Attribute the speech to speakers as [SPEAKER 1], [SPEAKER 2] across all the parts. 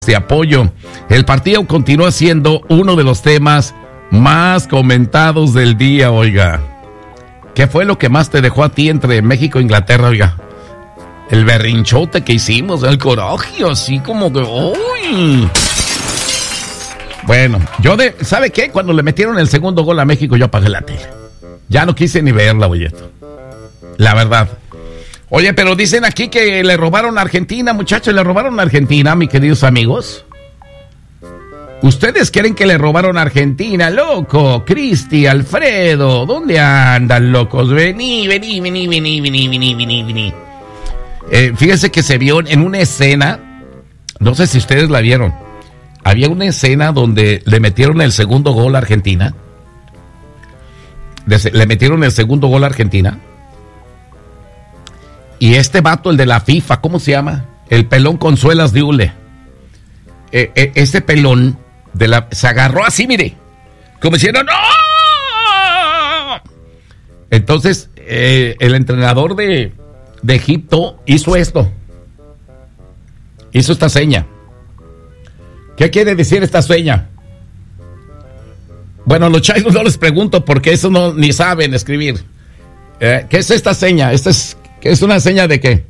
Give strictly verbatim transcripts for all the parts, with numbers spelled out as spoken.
[SPEAKER 1] de apoyo. El partido continúa siendo uno de los temas más comentados del día, oiga. ¿Qué fue lo que más te dejó a ti entre México e Inglaterra, oiga? El berrinchote que hicimos, el coraje, así como que... ¡Uy! Bueno, yo de... ¿Sabe qué? Cuando le metieron el segundo gol a México, yo apagué la tele. Ya no quise ni verla, oye. La verdad. Oye, pero dicen aquí que le robaron a Argentina, muchachos, le robaron a Argentina, mis queridos amigos. ¿Ustedes creen que le robaron a Argentina, loco? Cristi, Alfredo, ¿dónde andan, locos? Vení, vení, vení, vení, vení, vení, vení, vení. Eh, fíjense que se vio en una escena, no sé si ustedes la vieron, había una escena donde le metieron el segundo gol a Argentina. Le metieron el segundo gol a Argentina. Y este vato, el de la FIFA, ¿cómo se llama? El pelón con suelas de hule. Eh, eh, este pelón de la, se agarró así, mire. Como diciendo, ¡no! Entonces, eh, el entrenador de, de Egipto hizo esto. Hizo esta seña. ¿Qué quiere decir esta seña? Bueno, los chairos no les pregunto porque eso no ni saben escribir. Eh, ¿Qué es esta seña? Esta es... ¿Qué es una seña de qué?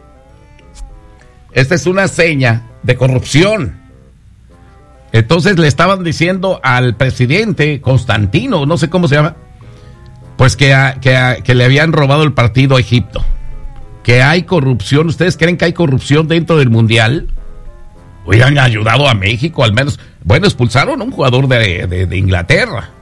[SPEAKER 1] Esta es una seña de corrupción. Entonces le estaban diciendo al presidente Constantino, no sé cómo se llama, pues que, a, que, a, que le habían robado el partido a Egipto. Que hay corrupción. ¿Ustedes creen que hay corrupción dentro del Mundial? Hubieran ayudado a México al menos. Bueno, expulsaron a un jugador de, de, de Inglaterra.